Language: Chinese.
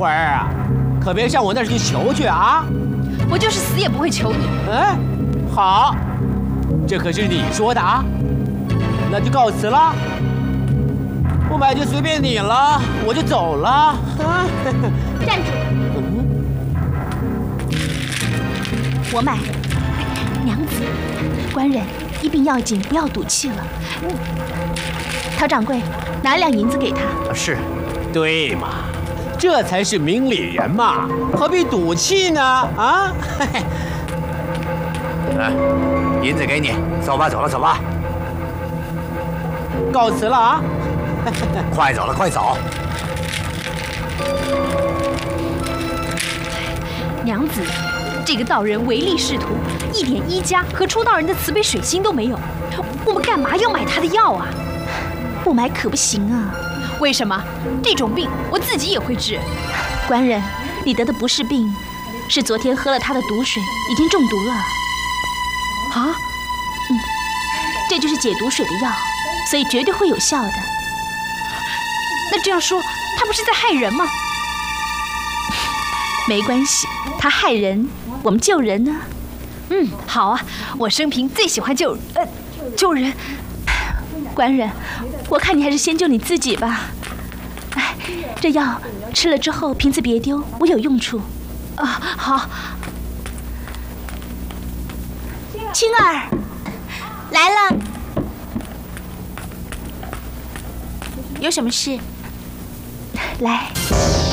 会儿啊，可别上我那儿去求去啊！ 我就是死也不会求你。 嗯，好，这可是你说的啊，那就告辞了。不买就随便你了，我就走了。啊！ 站住！我买。娘子，官人，医病要紧，不要赌气了。陶掌柜，拿2两银子给他。 是，对嘛，这才是明理人嘛，何必赌气呢？啊！ 银子给你，走吧，走吧， 告辞了啊！ 快走了，快走！ 娘子，这个道人唯利是图，一点医家和出道人的慈悲水心都没有。我们干嘛要买他的药啊？不买可不行啊！为什么？这种病我自己也会治。官人，你得的不是病，是昨天喝了他的毒水，已经中毒了。啊？这就是解毒水的药，所以绝对会有效的。那这样说，他不是在害人吗？没关系，他害人，我们救人呢。好啊，我生平最喜欢救人。官人，我看你还是先救你自己吧。哎，这药吃了之后瓶子别丢，我有用处。好。青儿，来了。有什么事？来。